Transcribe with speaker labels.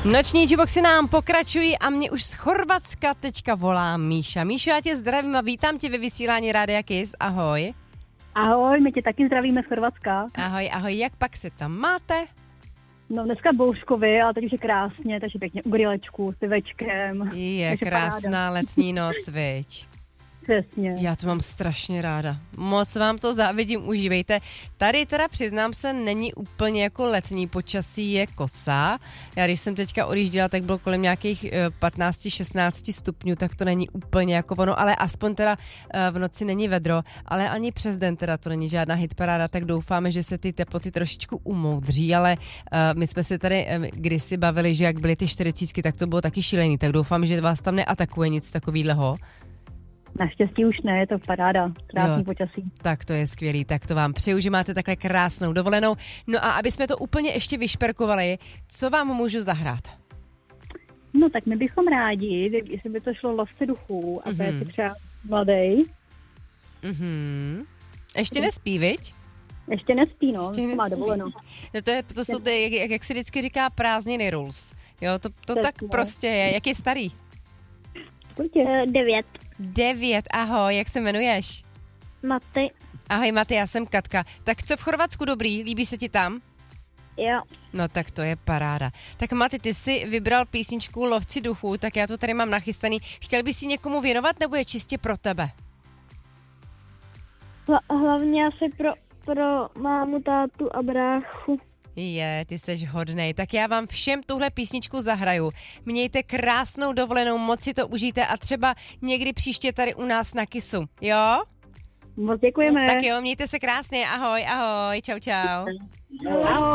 Speaker 1: Noční Juboxy nám pokračují a mě už z Chorvatska teďka volá Míša. Míšo, já tě zdravím a vítám tě ve vysílání Rádia Kiss. Ahoj.
Speaker 2: Ahoj, my tě taky zdravíme z Chorvatska.
Speaker 1: Ahoj, jak pak se tam máte?
Speaker 2: No dneska bouřkově, ale teď už je krásně, takže pěkně u grilečku s pivečkem.
Speaker 1: Je krásná letní noc, viď?
Speaker 2: Přesně.
Speaker 1: Já to mám strašně ráda. Moc vám to závidím, užívejte. Tady teda přiznám se, není úplně jako letní počasí, je kosa. Já když jsem teďka odjížděla, tak bylo kolem nějakých 15-16 stupňů, tak to není úplně jako ono, ale aspoň teda v noci není vedro, ale ani přes den teda to není žádná hitparáda, tak doufáme, že se ty teploty trošičku umoudří, ale my jsme se tady kdysi bavili, že jak byly ty 40, tak to bylo taky šílený, tak doufám, že vás tam neatakuje nic takovýhleho.
Speaker 2: Naštěstí už ne, je to paráda, krásný počasí.
Speaker 1: Tak to je skvělý, tak to vám přeju, že máte takhle krásnou dovolenou. No a aby jsme to úplně ještě vyšperkovali, co vám můžu zahrát?
Speaker 2: No tak my bychom rádi, jestli by to šlo Lovci duchů, a to je třeba mladej.
Speaker 1: Ještě nespí, viď?
Speaker 2: Ještě nespí, no, má dovolenou.
Speaker 1: No to jsou ty, jak se vždycky říká, prázdniny rules. Jo, to tak prostě je. Jak je starý?
Speaker 3: 9.
Speaker 1: 9, ahoj, jak se jmenuješ?
Speaker 3: Maty.
Speaker 1: Ahoj Maty, já jsem Katka. Tak co v Chorvatsku dobrý, líbí se ti tam?
Speaker 3: Jo.
Speaker 1: No tak to je paráda. Tak Maty, ty jsi vybral písničku Lovci duchů, tak já to tady mám nachystaný. Chtěl bys si někomu věnovat, nebo je čistě pro tebe?
Speaker 3: Hlavně asi pro mámu, tátu a bráchu.
Speaker 1: Ty seš hodnej. Tak já vám všem tuhle písničku zahraju. Mějte krásnou dovolenou, moc si to užijte a třeba někdy příště tady u nás na Kissu. Jo?
Speaker 2: Moc děkujeme.
Speaker 1: Tak jo, mějte se krásně. Ahoj, čau.
Speaker 2: Ahoj.